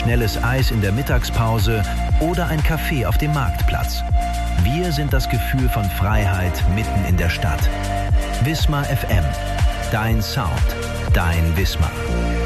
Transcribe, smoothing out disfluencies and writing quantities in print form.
schnelles Eis in der Mittagspause oder ein Café auf dem Marktplatz. Wir sind das Gefühl von Freiheit mitten in der Stadt. Wismar FM. Dein Sound. Dein Wismar.